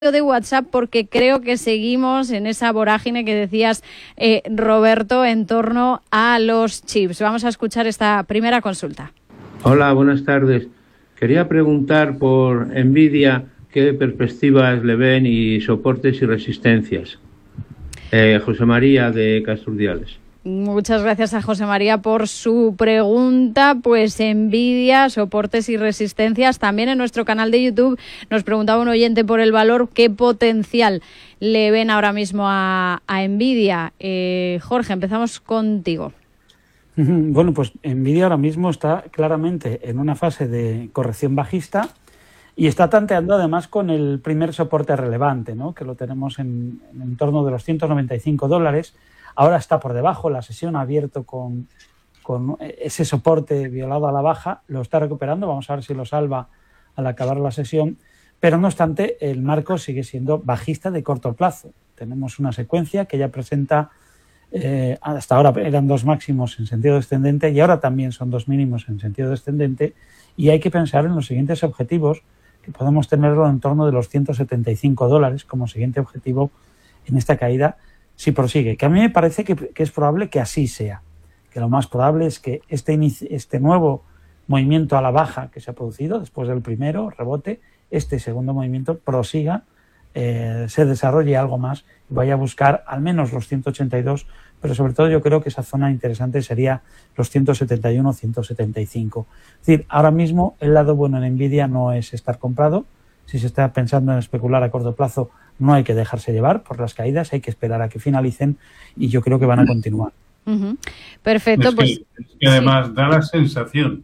de WhatsApp porque creo que seguimos en esa vorágine que decías, Roberto, en torno a los chips. Vamos a escuchar esta primera consulta. Hola, buenas tardes. Quería preguntar por Nvidia qué perspectivas le ven y soportes y resistencias. José María de Casturdiales. Muchas gracias a José María por su pregunta. Pues Nvidia, soportes y resistencias. También en nuestro canal de YouTube nos preguntaba un oyente por el valor, ¿qué potencial le ven ahora mismo a Nvidia? Jorge, empezamos contigo. Bueno, pues Nvidia ahora mismo está claramente en una fase de corrección bajista y está tanteando además con el primer soporte relevante, ¿no? Que lo tenemos en torno de los $195. Ahora está por debajo, la sesión ha abierto con ese soporte violado a la baja, lo está recuperando, vamos a ver si lo salva al acabar la sesión, pero no obstante el marco sigue siendo bajista de corto plazo. Tenemos una secuencia que ya presenta, hasta ahora eran dos máximos en sentido descendente y ahora también son dos mínimos en sentido descendente, y hay que pensar en los siguientes objetivos, que podemos tenerlo en torno de los $175 como siguiente objetivo en esta caída, si prosigue, que a mí me parece que es probable que así sea, que lo más probable es que este nuevo movimiento a la baja que se ha producido después del primero rebote, este segundo movimiento prosiga, se desarrolle algo más y vaya a buscar al menos los 182, pero sobre todo yo creo que esa zona interesante sería los 171, 175. Es decir, ahora mismo el lado bueno en Nvidia no es estar comprado. Si se está pensando en especular a corto plazo, no hay que dejarse llevar por las caídas, hay que esperar a que finalicen y yo creo que van a continuar. Uh-huh. Perfecto. Es que además sí, da la sensación,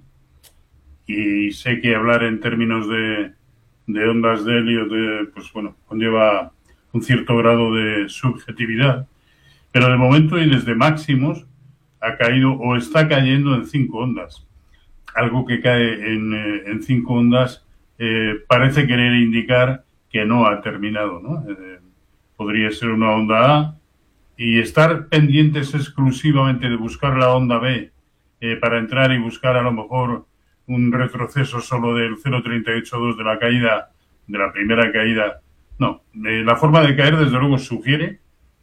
y sé que hablar en términos de ondas de Elliott, pues bueno, conlleva un cierto grado de subjetividad, pero de momento y desde máximos ha caído o está cayendo en 5 ondas. Algo que cae en 5 ondas parece querer indicar que no ha terminado, ¿no? Podría ser una onda A y estar pendientes exclusivamente de buscar la onda B para entrar y buscar a lo mejor un retroceso solo del 0,382 de la caída, de la primera caída. No, la forma de caer desde luego sugiere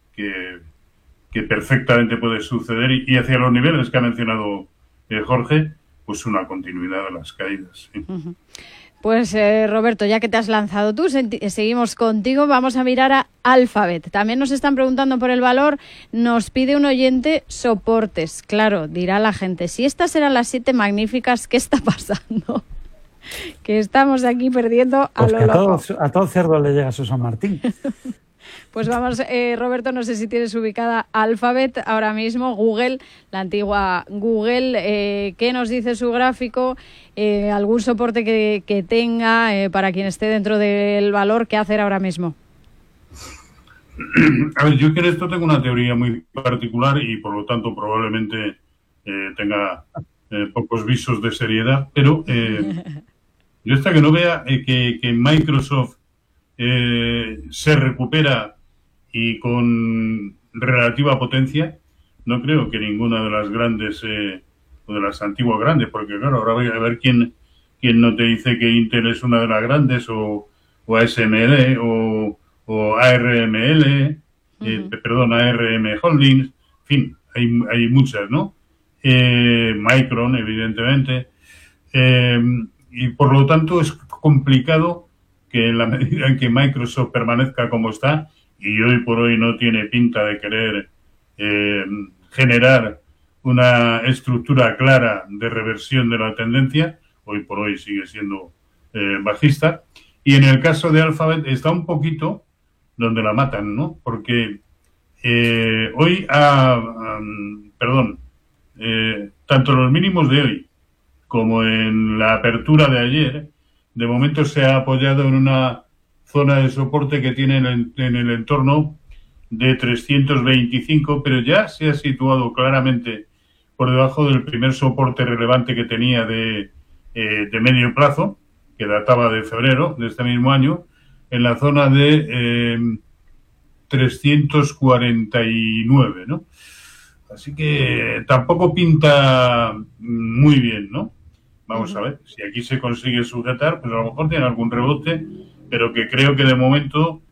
que perfectamente puede suceder y hacia los niveles que ha mencionado Jorge, pues una continuidad de las caídas. ¿Sí? Uh-huh. Pues Roberto, ya que te has lanzado tú, seguimos contigo. Vamos a mirar a Alphabet. También nos están preguntando por el valor. Nos pide un oyente soportes. Claro, dirá la gente, si estas eran las 7 magníficas, ¿qué está pasando? Que estamos aquí perdiendo a lo loco. A todo cerdo le llega su San Martín. Pues vamos, Roberto, no sé si tienes ubicada Alphabet ahora mismo, Google, la antigua Google. ¿Qué nos dice su gráfico? ¿Algún soporte que tenga para quien esté dentro del valor? ¿Qué hacer ahora mismo? A ver, yo que en esto tengo una teoría muy particular y por lo tanto probablemente tenga pocos visos de seriedad, pero yo hasta que no vea que Microsoft se recupera y con relativa potencia, no creo que ninguna de las grandes o de las antiguas grandes, porque claro, ahora voy a ver quién no te dice que Intel es una de las grandes o ASML o ARML, perdón, ARM Holdings, en fin, hay muchas, ¿no? Micron, evidentemente, y por lo tanto es complicado que en la medida en que Microsoft permanezca como está, y hoy por hoy no tiene pinta de querer generar una estructura clara de reversión de la tendencia, hoy por hoy sigue siendo bajista, y en el caso de Alphabet está un poquito donde la matan, ¿no? Porque hoy, tanto los mínimos de hoy como en la apertura de ayer, de momento se ha apoyado en una zona de soporte que tiene en el entorno de 325, pero ya se ha situado claramente por debajo del primer soporte relevante que tenía de medio plazo, que databa de febrero de este mismo año, en la zona de 349, ¿no? Así que tampoco pinta muy bien, ¿no? Vamos a ver, si aquí se consigue sujetar, pues a lo mejor tiene algún rebote, pero que creo que de momento